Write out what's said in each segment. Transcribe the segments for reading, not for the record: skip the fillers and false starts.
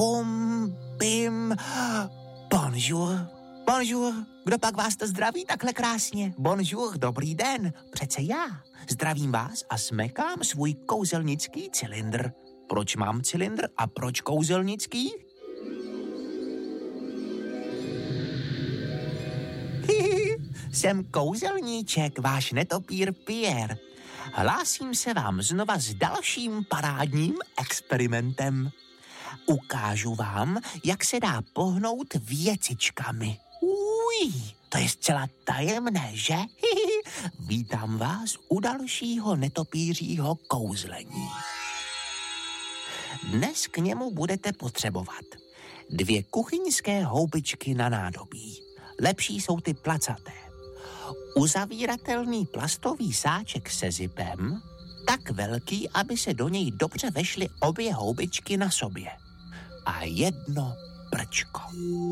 pum, pim. Bonjour, bonjour. Kdo pak vás to zdraví takhle krásně? Bonjour, dobrý den. Přece já. Zdravím vás a smekám svůj kouzelnický cylindr. Proč mám cylindr a proč kouzelnický? Jsem kouzelníček, váš netopír Pierre. Hlásím se vám znova s dalším parádním experimentem. Ukážu vám, jak se dá pohnout věcičkami. To je zcela tajemné, že? Vítám vás u dalšího netopířího kouzlení. Dnes k němu budete potřebovat 2 kuchyňské houbičky na nádobí. Lepší jsou ty placaté. Uzavíratelný plastový sáček se zipem, tak velký, aby se do něj dobře vešly obě houbičky na sobě. A 1 brčko.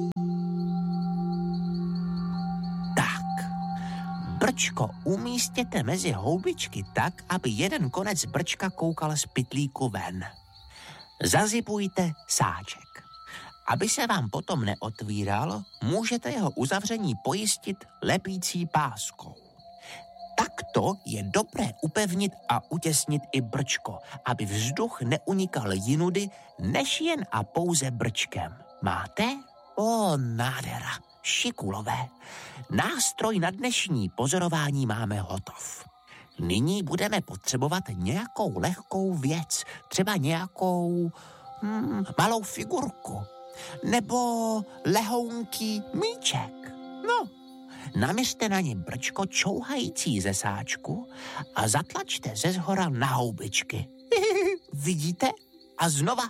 Tak, brčko umístěte mezi houbičky tak, aby jeden konec brčka koukal z pytlíku ven. Zazipujte sáček. Aby se vám potom neotvíral, můžete jeho uzavření pojistit lepící páskou. Takto je dobré upevnit a utěsnit i brčko, aby vzduch neunikal jinudy, než jen a pouze brčkem. Máte? Nádhera, šikulové. Nástroj na dnešní pozorování máme hotov. Nyní budeme potřebovat nějakou lehkou věc, třeba nějakou malou figurku. Nebo lehounký míček. Naměřte na ně brčko čouhající ze sáčku a zatlačte ze zhora na houbičky. Vidíte? A znova.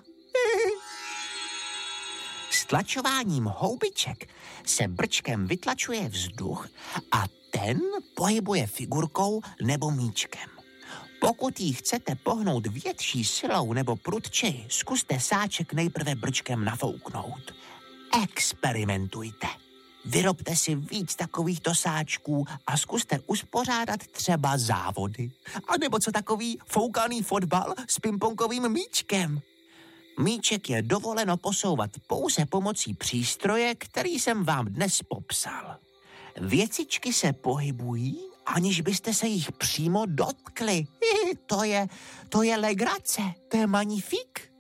S tlačováním houbiček se brčkem vytlačuje vzduch a ten pohybuje figurkou nebo míčkem. Pokud jí chcete pohnout větší silou nebo prudčeji, zkuste sáček nejprve brčkem nafouknout. Experimentujte. Vyrobte si víc takovýchto sáčků a zkuste uspořádat třeba závody. A nebo co takový foukaný fotbal s pingpongovým míčkem. Míček je dovoleno posouvat pouze pomocí přístroje, který jsem vám dnes popsal. Věcičky se pohybují, aniž byste se jich přímo dotkli. To je legrace, to je magnifik.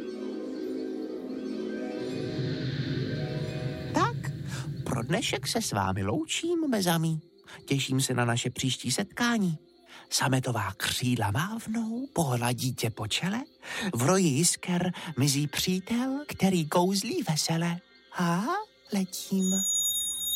Tak, pro dnešek se s vámi loučím, mezamí. Těším se na naše příští setkání. Sametová křídla mávnou, pohladí tě po čele, v roji jisker mizí přítel, který kouzlí vesele. Letím.